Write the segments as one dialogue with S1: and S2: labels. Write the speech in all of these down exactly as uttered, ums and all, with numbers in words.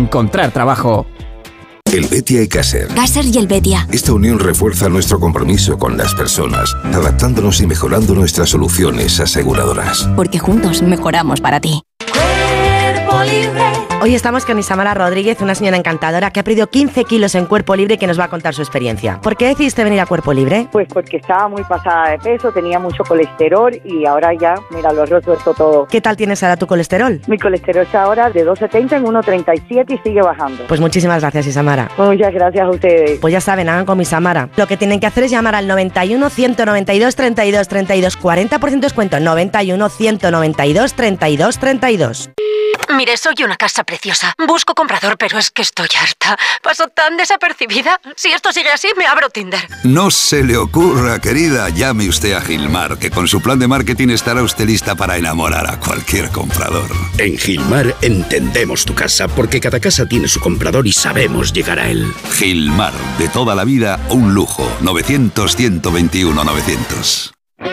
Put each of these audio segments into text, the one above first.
S1: encontrar trabajo.
S2: Helvetia y Caser.
S3: Caser y Helvetia.
S2: Esta unión refuerza nuestro compromiso con las personas, adaptándonos y mejorando nuestras soluciones aseguradoras.
S3: Porque juntos mejoramos para ti.
S4: Cuerpo Libre. Hoy estamos con Isamara Rodríguez, una señora encantadora que ha perdido quince kilos en Cuerpo Libre y que nos va a contar su experiencia. ¿Por qué decidiste venir a Cuerpo Libre?
S5: Pues porque estaba muy pasada de peso, tenía mucho colesterol y ahora ya, mira, lo he resuelto todo.
S4: ¿Qué tal tienes ahora tu colesterol?
S5: Mi colesterol está ahora de dos setenta en uno treinta y siete y sigue bajando.
S4: Pues muchísimas gracias, Isamara.
S5: Muchas gracias a ustedes.
S4: Pues ya saben, hagan con Isamara. Lo que tienen que hacer es llamar al noventa y uno, ciento noventa y dos, treinta y dos, treinta y dos, cuarenta por ciento descuento, noventa y uno, ciento noventa y dos, treinta y dos, treinta y dos.
S6: Mire, soy una casa preciosa. Busco comprador, pero es que estoy harta. Paso tan desapercibida. Si esto sigue así, me abro Tinder.
S7: No se le ocurra, querida. Llame usted a Gilmar, que con su plan de marketing estará usted lista para enamorar a cualquier comprador.
S8: En Gilmar entendemos tu casa, porque cada casa tiene su comprador y sabemos llegar a él.
S7: Gilmar, de toda la vida, un lujo. novecientos, ciento veintiuno, novecientos.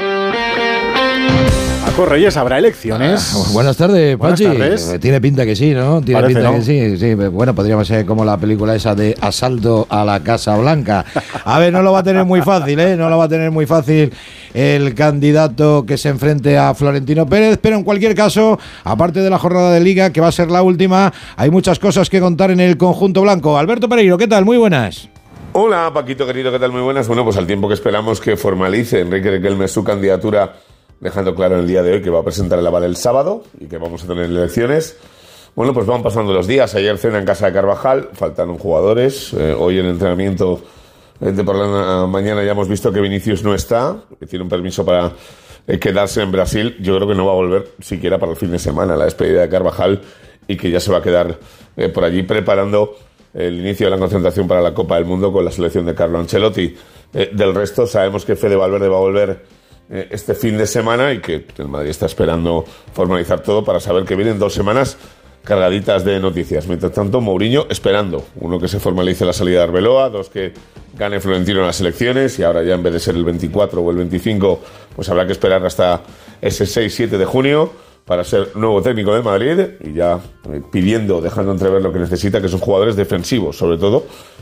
S9: Paco Reyes, ¿habrá elecciones?
S10: Ah, buenas tardes, Pachi.
S9: Buenas tardes.
S10: Tiene pinta que sí, ¿no? Tiene
S9: Parece,
S10: pinta
S9: ¿no?
S10: que sí, sí. Bueno, podríamos ser como la película esa de Asalto a la Casa Blanca. A ver, no lo va a tener muy fácil, ¿eh? No lo va a tener muy fácil el candidato que se enfrente a Florentino Pérez, pero en cualquier caso, aparte de la jornada de Liga, que va a ser la última, hay muchas cosas que contar en el conjunto blanco. Alberto Pereiro, ¿qué tal? Muy buenas.
S11: Hola, Paquito querido, ¿qué tal? Muy buenas. Bueno, pues al tiempo que esperamos que formalice Enrique Riquelme su candidatura, dejando claro en el día de hoy que va a presentar el aval el sábado y que vamos a tener elecciones. Bueno, pues van pasando los días. Ayer cena en casa de Carvajal, faltaron jugadores. Eh, hoy en entrenamiento eh, de por la mañana ya hemos visto que Vinicius no está, que tiene un permiso para eh, quedarse en Brasil. Yo creo que no va a volver siquiera para el fin de semana, la despedida de Carvajal, y que ya se va a quedar eh, por allí preparando el inicio de la concentración para la Copa del Mundo con la selección de Carlo Ancelotti. Eh, del resto sabemos que Fede Valverde va a volver este fin de semana y que el Madrid está esperando formalizar todo para saber que vienen dos semanas cargaditas de noticias. Mientras tanto, Mourinho esperando, uno, que se formalice la salida de Arbeloa, dos, que gane Florentino en las elecciones, y ahora ya en vez de ser el veinticuatro o el veinticinco, pues habrá que esperar hasta ese seis siete de junio para ser nuevo técnico de Madrid, y ya eh, pidiendo, dejando entrever lo que necesita, que son jugadores defensivos, sobre todo.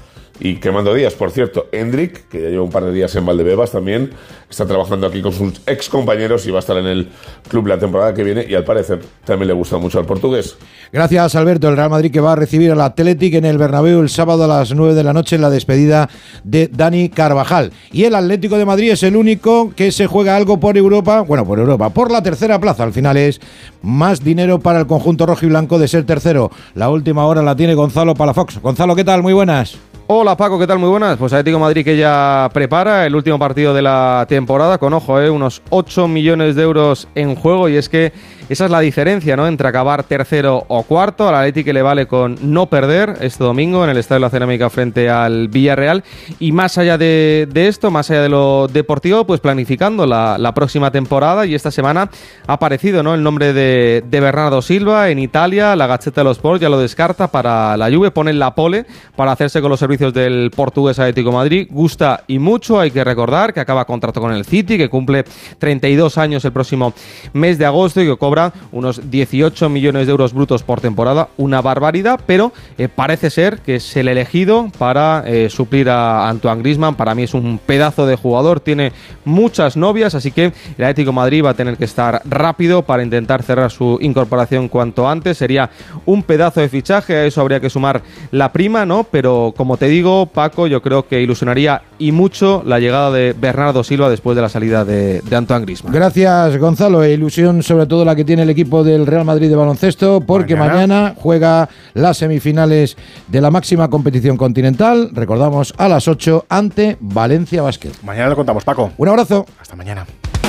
S11: Y quemando días, por cierto, Endrick, que ya lleva un par de días en Valdebebas también, está trabajando aquí con sus ex compañeros y va a estar en el club la temporada que viene, y al parecer también le gusta mucho al portugués.
S10: Gracias, Alberto. El Real Madrid que va a recibir al Athletic en el Bernabéu el sábado a las nueve de la noche en la despedida de Dani Carvajal. Y el Atlético de Madrid es el único que se juega algo por Europa, bueno, por Europa, por la tercera plaza. Al final es más dinero para el conjunto rojo y blanco de ser tercero. La última hora la tiene Gonzalo Palafox. Gonzalo, ¿qué tal? Muy buenas.
S12: Hola Paco, ¿qué tal? Muy buenas. Pues Atlético de Madrid que ya prepara el último partido de la temporada con, ojo, eh, unos ocho millones de euros en juego, y es que esa es la diferencia, ¿no?, entre acabar tercero o cuarto. Al Atlético le vale con no perder este domingo en el Estadio de la Cerámica frente al Villarreal, y más allá de, de esto, más allá de lo deportivo, pues planificando la, la próxima temporada. Y esta semana ha aparecido, ¿no?, el nombre de, de Bernardo Silva en Italia. La Gazzetta dello Sport ya lo descarta para la Juve, pone la pole para hacerse con los servicios del portugués Atlético de Madrid. Gusta y mucho. Hay que recordar que acaba contrato con el City, que cumple treinta y dos años el próximo mes de agosto y que cobra unos dieciocho millones de euros brutos por temporada, una barbaridad, pero eh, parece ser que es el elegido para eh, suplir a Antoine Griezmann. Para mí es un pedazo de jugador, tiene muchas novias, así que el Atlético de Madrid va a tener que estar rápido para intentar cerrar su incorporación cuanto antes. Sería un pedazo de fichaje, a eso habría que sumar la prima, ¿no? Pero como te digo, Paco, yo creo que ilusionaría y mucho la llegada de Bernardo Silva después de la salida de, de Antoine Griezmann.
S10: Gracias, Gonzalo. E ilusión sobre todo la que tiene el equipo del Real Madrid de baloncesto, porque mañana, mañana juega las semifinales de la máxima competición continental, recordamos, a las ocho ante Valencia Basket.
S9: Mañana lo contamos, Paco.
S10: Un abrazo.
S9: Hasta mañana.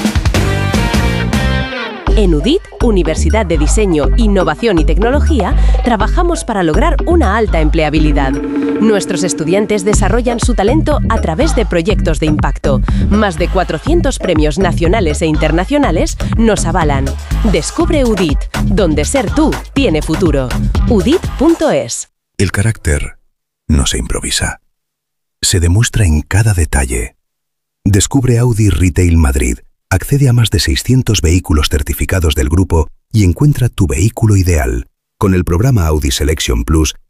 S13: En U D I T, Universidad de Diseño, Innovación y Tecnología, trabajamos para lograr una alta empleabilidad. Nuestros estudiantes desarrollan su talento a través de proyectos de impacto. Más de cuatrocientos premios nacionales e internacionales nos avalan. Descubre U D I T, donde ser tú tiene futuro. U D I T punto es.
S14: El carácter no se improvisa. Se demuestra en cada detalle. Descubre Audi Retail Madrid. Accede a más de seiscientos vehículos certificados del grupo y encuentra tu vehículo ideal. Con el programa Audi Selection Plus